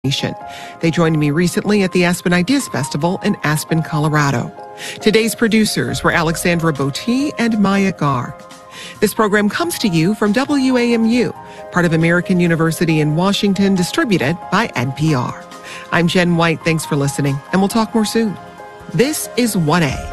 They joined me recently at the Aspen Ideas Festival in Aspen, Colorado. Today's producers were Alexandra Botti and Maya Gar. This program comes to you from WAMU, part of American University in Washington, distributed by NPR. I'm Jen White. Thanks for listening, and we'll talk more soon. This is 1A.